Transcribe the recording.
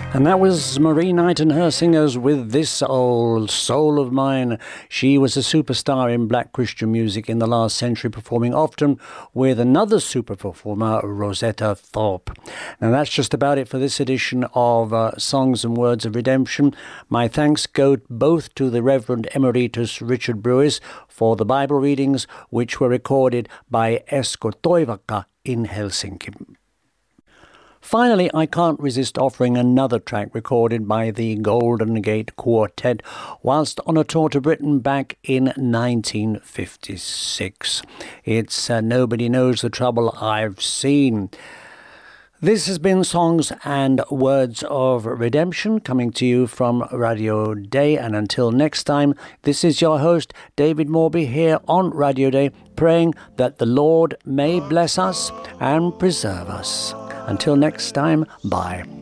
And that was Marie Knight and her singers with This Old Soul of Mine. She was a superstar in black Christian music in the last century, performing often with another super performer, Rosetta Tharpe. Now that's just about it for this edition of Songs and Words of Redemption. My thanks go both to the Reverend Emeritus Richard Brewis for the Bible readings, which were recorded by Esko Toivakka in Helsinki. Finally, I can't resist offering another track recorded by the Golden Gate Quartet whilst on a tour to Britain back in 1956. It's Nobody Knows the Trouble I've Seen. This has been Songs and Words of Redemption, coming to you from Radio Day. And until next time, this is your host, David Morby, here on Radio Day, praying that the Lord may bless us and preserve us. Until next time, bye.